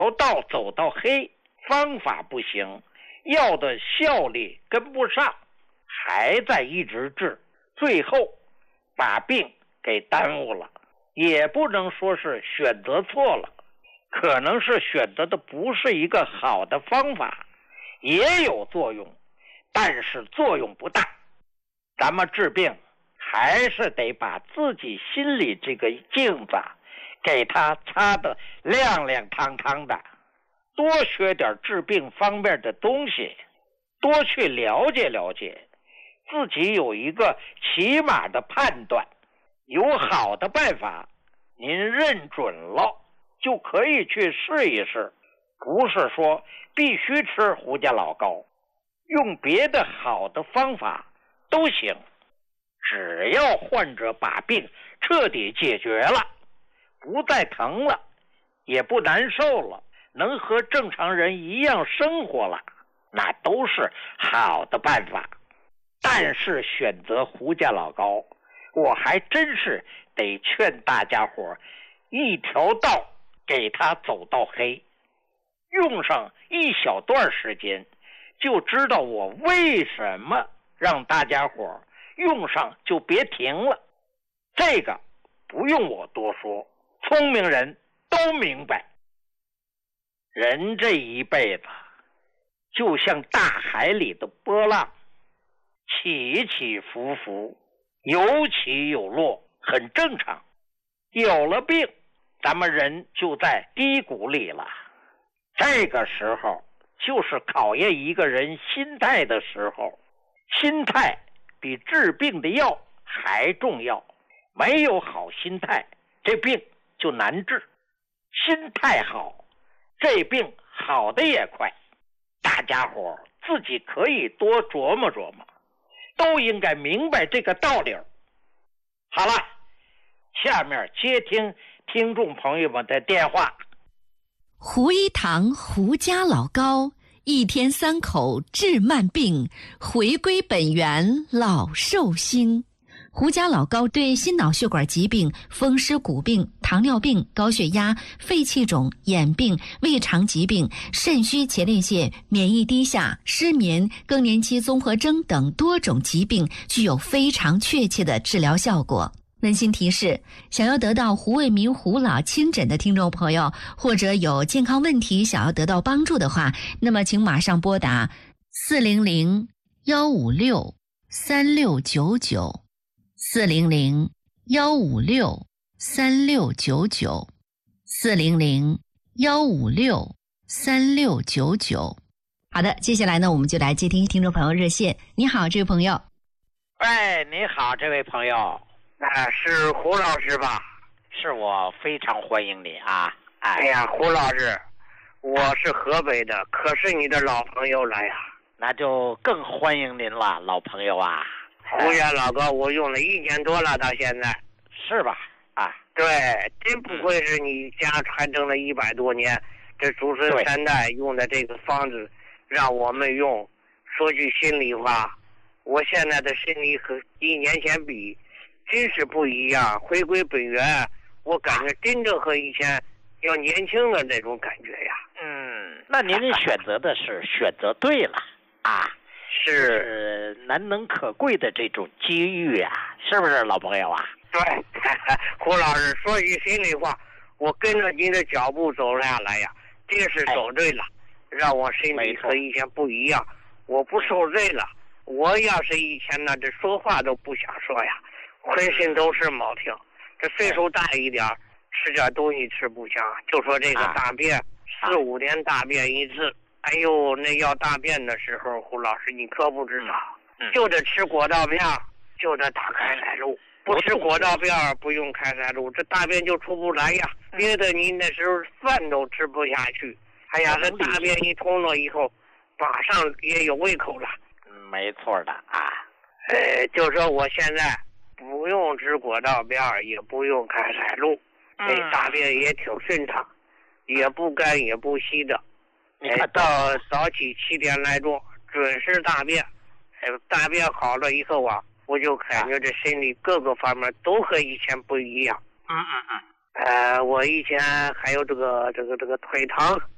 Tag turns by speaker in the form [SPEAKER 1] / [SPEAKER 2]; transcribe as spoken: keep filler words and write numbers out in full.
[SPEAKER 1] 从道走到黑，方法不行，药的效力跟不上，还在一直治，最后把病给耽误了。也不能说是选择错了，可能是选择的不是一个好的方法，也有作用，但是作用不大。咱们治病还是得把自己心里这个镜子给它擦得亮亮堂堂的，多学点治病方面的东西，多去了解了解，自己有一个起码的判断，有好的办法您认准了就可以去试一试，不是说必须吃胡家老膏，用别的好的方法都行，只要患者把病彻底解决了，不再疼了，也不难受了，能和正常人一样生活了，那都是好的办法。但是选择胡家老膏，我还真是得劝大家伙一条道给他走到黑，用上一小段时间就知道我为什么让大家伙用上就别停了。这个不用我多说，聪明人都明白。人这一辈子就像大海里的波浪，起起伏伏，有起有落，很正常。有了病，咱们人就在低谷里了，这个时候就是考验一个人心态的时候，心态比治病的药还重要，没有好心态，这病就难治。心态好，这病好的也快。大家伙自己可以多琢磨琢磨，都应该明白这个道理。好了，下面接听听众朋友们的电话。
[SPEAKER 2] 胡一堂胡家老膏，一天三口治慢病，回归本源老寿星。胡家老膏对心脑血管疾病、风湿骨病、糖尿病、高血压、肺气肿、眼病、胃肠疾病、肾虚前列腺、免疫低下、失眠、更年期综合征等多种疾病具有非常确切的治疗效果。温馨提示，想要得到胡卫民胡老亲诊的听众朋友，或者有健康问题想要得到帮助的话，那么请马上拨打四零零幺五六三六九九四零零幺五六三六九九四零零幺五六三六九九。好的，接下来呢，我们就来接听听众朋友热线。你好，这位朋友。
[SPEAKER 1] 喂，你好，这位朋友。
[SPEAKER 3] 啊，是胡老师吧？
[SPEAKER 1] 是我，非常欢迎你啊！哎,
[SPEAKER 3] 哎呀，胡老师，我是河北的，可是你的老朋友了呀。
[SPEAKER 1] 那就更欢迎您了，老朋友啊！
[SPEAKER 3] 胡家老膏我用了一年多了，到现在。
[SPEAKER 1] 是吧？啊，
[SPEAKER 3] 对，真不愧是你家传承了一百多年，这祖孙三代用的这个方子，让我们用。说句心里话，我现在的身体和一年前比，真是不一样，回归本源，我感觉真正和以前要年轻的那种感觉呀。
[SPEAKER 1] 嗯，那您选择的是选择对了啊，是难能可贵的这种机遇啊，是不是老朋友啊？
[SPEAKER 3] 对，胡老师说句心里话，我跟着您的脚步走下来呀，真是走对了，哎、让我身体和以前不一样，我不受罪了。我要是以前呢，这说话都不想说呀。浑身都是毛病，这岁数大一点，吃点东西吃不香，就说这个大便，啊、四五年大便一次。哎呦，那要大便的时候，胡老师你可不知道，嗯、就得吃果皂片，就得打开塞露，不吃果皂片不用开塞露，这大便就出不来呀。嗯、别的你那时候饭都吃不下去，哎呀，这大便一通了以后，马上也有胃口了。
[SPEAKER 1] 嗯，没错的啊。
[SPEAKER 3] 呃，就说我现在。不用吃果皂片，也不用开塞露，这大便也挺顺畅，也不干也不稀的。哎，到早起七点来钟准时大便，哎，大便好了以后啊，我就感觉这身体各个方面都和以前不一样。
[SPEAKER 1] 嗯嗯嗯。
[SPEAKER 3] 呃，我以前还有这个这个这个腿疼，